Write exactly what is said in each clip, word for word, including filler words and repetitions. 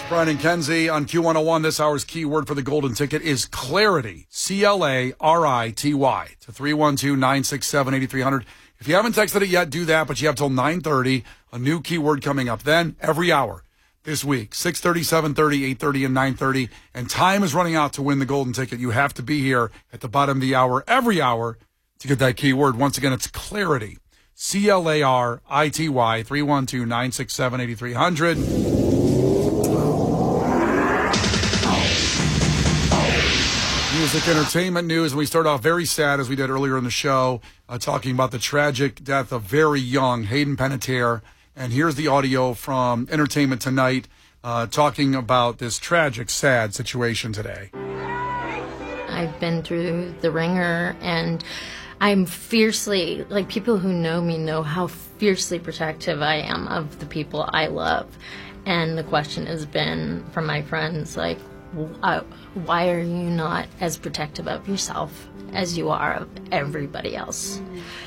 Brian and Kenzie on Q one oh one. This hour's keyword for the golden ticket is clarity. C L A R I T Y to three one two, nine six seven, eight three zero zero. If you haven't texted it yet, do that, but you have till nine thirty. A new keyword coming up then every hour this week, six thirty, seven thirty, eight thirty, and nine thirty. And time is running out to win the golden ticket. You have to be here at the bottom of the hour, every hour, to get that keyword. Once again, it's clarity. C L A R I T Y, three one two, nine six seven, eight three zero zero. Music, entertainment news, and we start off very sad, as we did earlier in the show, uh, talking about the tragic death of very young Hayden Panettiere. And here's the audio from Entertainment Tonight uh, talking about this tragic, sad situation today. I've been through the ringer, and I'm fiercely, like, people who know me know how fiercely protective I am of the people I love. And the question has been from my friends, like, Uh, why are you not as protective of yourself as you are of everybody else?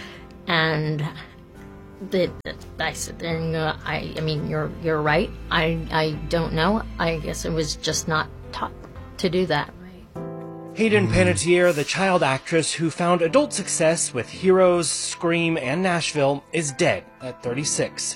And the, the, I sit there and go, I, I mean, you're you're right. I, I don't know. I guess I was just not taught to do that. Hayden Panettiere, the child actress who found adult success with Heroes, Scream, and Nashville, is dead at thirty-six.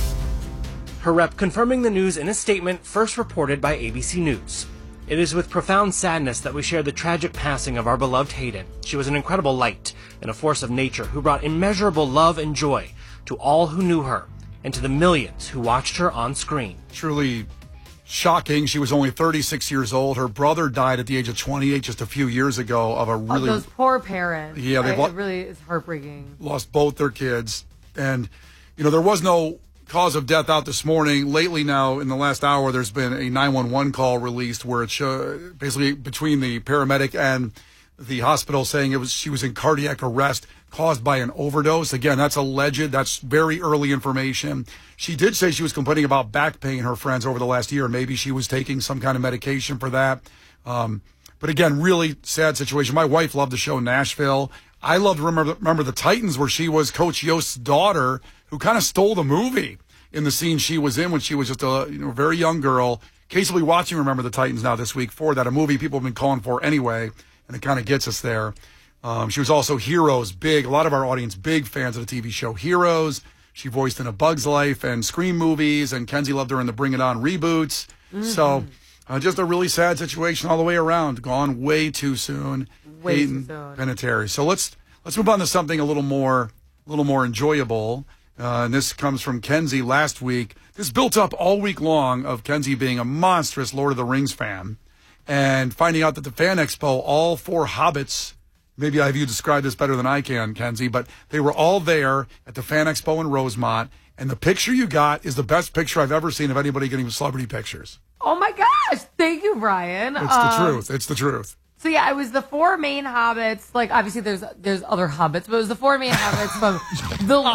Her rep confirming the news in a statement first reported by A B C News. It is with profound sadness that we share the tragic passing of our beloved Hayden. She was an incredible light and a force of nature who brought immeasurable love and joy to all who knew her and to the millions who watched her on screen. Truly shocking. She was only thirty-six years old. Her brother died at the age of twenty-eight just a few years ago of a really... Oh, those poor parents. Yeah, they lo- it really is heartbreaking. Lost both their kids. And, you know, there was no cause of death out this morning. Lately now, in the last hour, there's been a nine one one call released where it's uh, basically between the paramedic and the hospital saying it was she was in cardiac arrest caused by an overdose. Again, that's alleged. That's very early information. She did say she was complaining about back pain, her friends, over the last year. Maybe she was taking some kind of medication for that. Um, but again, really sad situation. My wife loved the show Nashville. I loved remember, remember the Titans, where she was Coach Yost's daughter, who kind of stole the movie in the scene she was in when she was just a you know very young girl. Case will be watching Remember the Titans now this week for that, a movie people have been calling for anyway, and it kind of gets us there. Um, she was also Heroes, big, a lot of our audience, big fans of the T V show Heroes. She voiced in A Bug's Life and Scream movies, and Kenzie loved her in the Bring It On reboots. Mm-hmm. So uh, just a really sad situation all the way around. Gone way too soon. Way Hayden too soon. Panettiere. So let's let's move on to something a little more a little more enjoyable. Uh, and this comes from Kenzie last week. This built up all week long of Kenzie being a monstrous Lord of the Rings fan and finding out that the Fan Expo, all four hobbits, maybe have you described this better than I can, Kenzie, but they were all there at the Fan Expo in Rosemont. And the picture you got is the best picture I've ever seen of anybody getting celebrity pictures. Oh my gosh. Thank you, Brian. It's um, the truth. It's the truth. So yeah, it was the four main hobbits. Like, obviously there's there's other hobbits, but it was the four main hobbits from the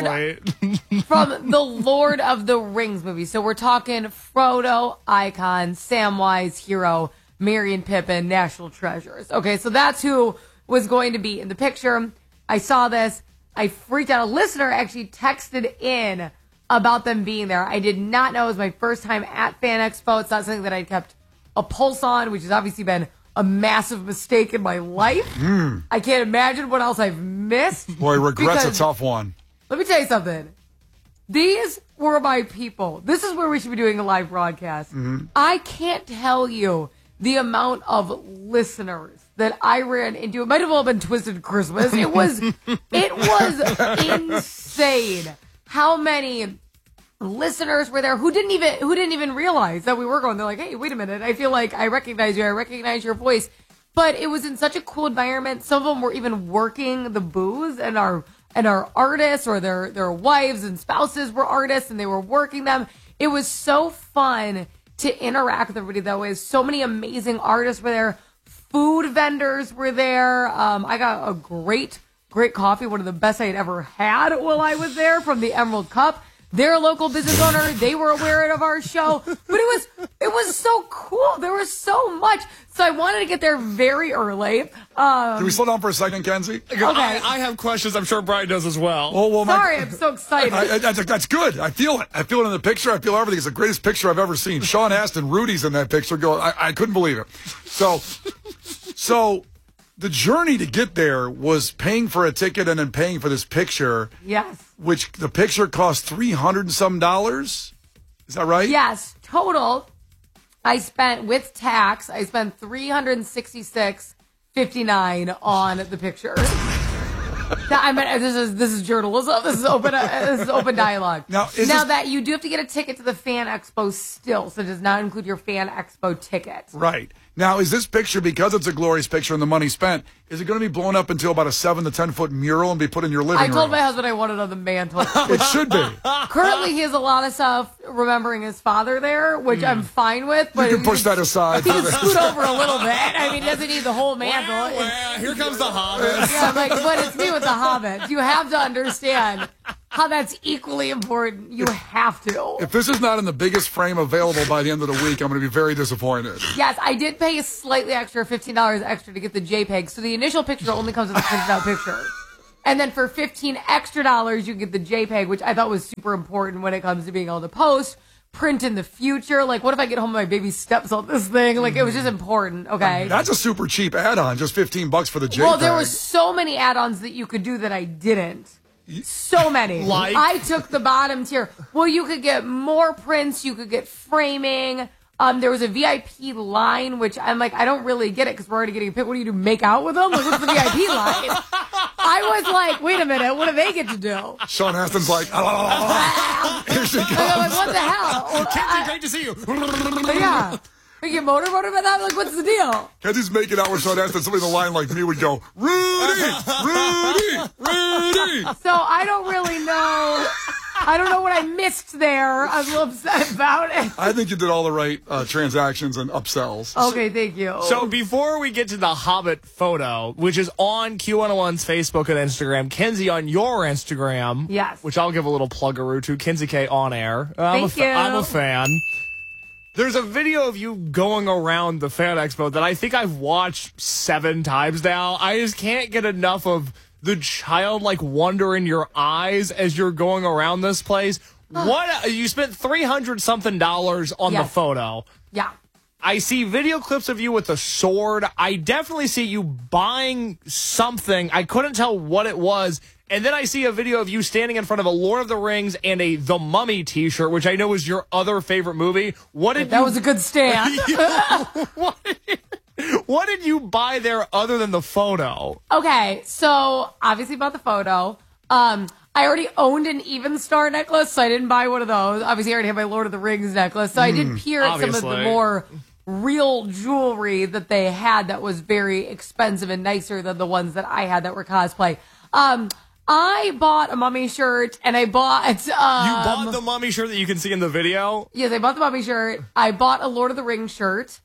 Lord from the Lord of the Rings movie. So we're talking Frodo, Icon, Samwise, Hero, Merry and Pippin, National Treasures. Okay, so that's who was going to be in the picture. I saw this. I freaked out. A listener actually texted in about them being there. I did not know. It was my first time at Fan Expo. It's not something that I kept a pulse on, which has obviously been a massive mistake in my life. Mm. I can't imagine what else I've missed. Boy, regret's a tough one. Let me tell you something. These were my people. This is where we should be doing a live broadcast. Mm-hmm. I can't tell you the amount of listeners that I ran into. It might have all been Twisted Christmas. It was, it was insane how many listeners were there who didn't even who didn't even realize that we were going. They're like, hey, wait a minute, I feel like I recognize you, I recognize your voice. But it was in such a cool environment. Some of them were even working the booths, and our and our artists or their their wives and spouses were artists, and they were working them. It was so fun to interact with everybody that way. So many amazing artists were there. Food vendors were there. Um, I got a great, great coffee, one of the best I had ever had while I was there, from the Emerald Cup. They're a local business owner. They were aware of our show, but it was it was so cool. There was so much. So I wanted to get there very early. Um, Can we slow down for a second, Kenzie? Okay. I, I have questions. I'm sure Brian does as well. Oh, well, my- Sorry, I'm so excited. I, I, that's, that's good. I feel it. I feel it in the picture. I feel everything. It's the greatest picture I've ever seen. Sean Astin, Rudy's in that picture. Going, I, I couldn't believe it. So, so the journey to get there was paying for a ticket and then paying for this picture. Yes. Which the picture cost three hundred and some dollars. Is that right? Yes. Total, I spent with tax. I spent three hundred sixty-six fifty-nine on the picture. I mean, this is this is journalism. This is open. Uh, this is open dialogue. Now, is now this- that you do have to get a ticket to the Fan Expo still, so it does not include your Fan Expo ticket. Right. Now, is this picture, because it's a glorious picture and the money spent, is it going to be blown up into about a seven to ten foot mural and be put in your living I room? told my husband I wanted it on the mantle. It should be. Currently, he has a lot of stuff remembering his father there, which I'm fine with. But You can if push that aside. He can scoot over a little bit. I mean, he doesn't need the whole mantle. Well, well, here comes the Hobbit. Yeah, I'm like, but it's me with the Hobbits. You have to understand how that's equally important. You have to. If this is not in the biggest frame available by the end of the week, I'm going to be very disappointed. Yes, I did pay slightly extra, fifteen dollars extra to get the JPEG. So the initial picture only comes with a printed out picture. And then for fifteen extra dollars, you get the JPEG, which I thought was super important when it comes to being able to post, print in the future. Like, what if I get home and my baby steps on this thing? Like, it was just important, okay? That's a super cheap add-on, just fifteen bucks for the JPEG. Well, there were so many add-ons that you could do that I didn't. So many. Like? I took the bottom tier. Well, you could get more prints. You could get framing. Um, there was a V I P line, which I'm like, I don't really get it because we're already getting a pick. What do you do? Make out with them? Like, what's the V I P line? I was like, wait a minute. What do they get to do? Sean Astin's like, oh, here she Like, I'm like, comes. what the hell? Well, Kenzie, I- great to see you. yeah. We get motor motor about that? Like, what's the deal? Kenzie's making out with Sean Astin. Somebody in the line like me would go, Rudy, Rudy, Rudy. So I don't really know. I don't know what I missed there. I'm a little upset about it. I think you did all the right uh, transactions and upsells. Okay, thank you. So before we get to the Hobbit photo, which is on Q one oh one's Facebook and Instagram, Kenzie on your Instagram, Yes. which I'll give a little pluggaroo to, Kenzie K on air. I'm, Thank a, fa- you. I'm a fan. There's a video of you going around the Fan Expo that I think I've watched seven times now. I just can't get enough of the childlike wonder in your eyes as you're going around this place. What you spent three hundred something dollars on the Yes. photo. Yeah. I see video clips of you with a sword. I definitely see you buying something. I couldn't tell what it was. And then I see a video of you standing in front of a Lord of the Rings and a The Mummy t-shirt, which I know is your other favorite movie. What did That you was a good stand. what, did, what did you buy there other than the photo? Okay, so obviously bought the photo. Um, I already owned an Even Star necklace, so I didn't buy one of those. Obviously, I already had my Lord of the Rings necklace, so I did peer at some of the obviously. more real jewelry that they had that was very expensive and nicer than the ones that I had that were cosplay. Um, I bought a Mummy shirt, and I bought um, You bought the Mummy shirt that you can see in the video? Yes, I bought the Mummy shirt. I bought a Lord of the Rings shirt.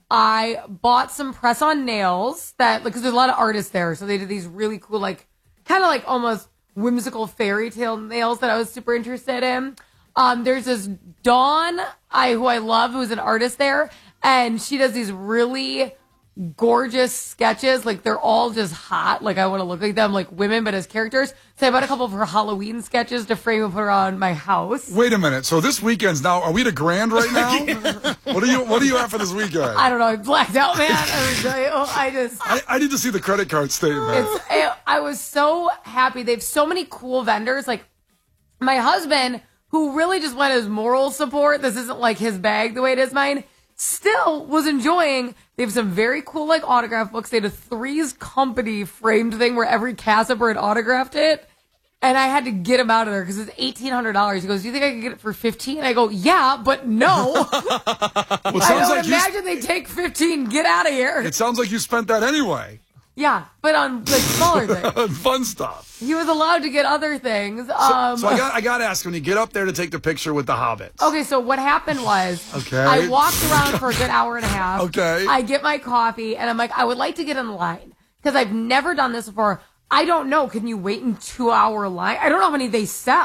I bought some press-on nails that, because there's a lot of artists there, so they did these really cool, like, kind of like almost whimsical fairy tale nails that I was super interested in. Um, there's this Dawn, I who I love, who's an artist there, and she does these really gorgeous sketches. Like, they're all just hot. Like, I want to look like them, like women, but as characters. So I bought a couple of her Halloween sketches to frame and put around my house. Wait a minute. So this weekend's now, are we at a grand right now? What are you What are you at for this weekend? I don't know. I blacked out, man. I was like, oh, I just. I, I need to see the credit card statement. It's, I, I was so happy. They have so many cool vendors. Like, my husband, who really just went as moral support, this isn't like his bag the way it is mine, still was enjoying. They have some very cool, like, autograph books. They had a Three's Company framed thing where every cast member had autographed it. And I had to get him out of there because it's eighteen hundred dollars. He goes, do you think I can get it for fifteen dollars? I go, yeah, but no. Well, it I sounds don't like you, imagine they take fifteen. Get out of here. it sounds like you spent that anyway. Yeah, but on, like, smaller things. Fun stuff. He was allowed to get other things. Um, So I got I got to ask, when you get up there to take the picture with the hobbits. Okay, so what happened was, Okay. I walked around for a good hour and a half. Okay. I get my coffee, and I'm like, I would like to get in line because I've never done this before. I don't know. Can you wait in two hour line? I don't know how many they sell.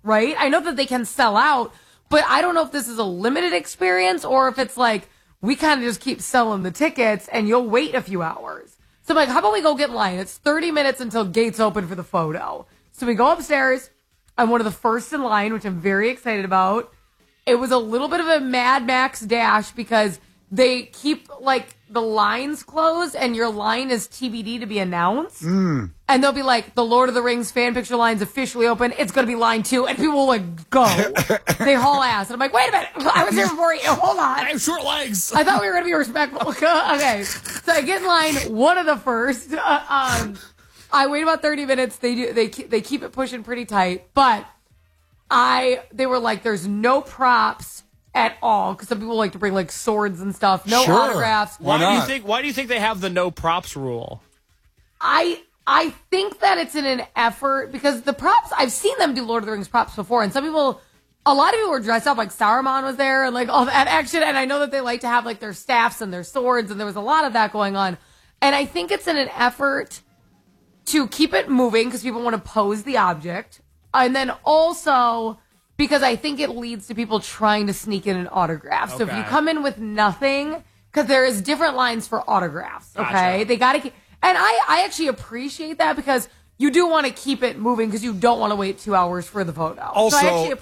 right? I know that they can sell out, but I don't know if this is a limited experience or if it's like, we kind of just keep selling the tickets and you'll wait a few hours. So I'm like, how about we go get in line? It's thirty minutes until gates open for the photo. So we go upstairs. I'm one of the first in line, which I'm very excited about. It was a little bit of a Mad Max dash because they keep like the lines closed and your line is T B D to be announced. Mm. And they'll be like, the Lord of the Rings fan picture line's officially open. It's going to be line two. And people will like go. They haul ass. And I'm like, wait a minute. I was here before you. Hold on. I have short legs. I thought we were going to be respectful. Okay. So I get in line, one of the first. Uh, um, I wait about thirty minutes. They do. They keep, they keep it pushing pretty tight. But I, they were like, there's no props at all, because some people like to bring like swords and stuff. No Sure. autographs. Why Why do you not? think? Why do you think they have the no props rule? I I think that it's in an effort because the props, I've seen them do Lord of the Rings props before, and some people, a lot of people were dressed up, like Saruman was there and like all that action, and I know that they like to have like their staffs and their swords, and there was a lot of that going on. And I think it's in an effort to keep it moving because people want to pose the object, and then also because I think it leads to people trying to sneak in an autograph. So if you Okay. come in with nothing, because there is different lines for autographs, okay? Gotcha. They got to keep, and I, I actually appreciate that because you do want to keep it moving because you don't want to wait two hours for the photo. Also- so I actually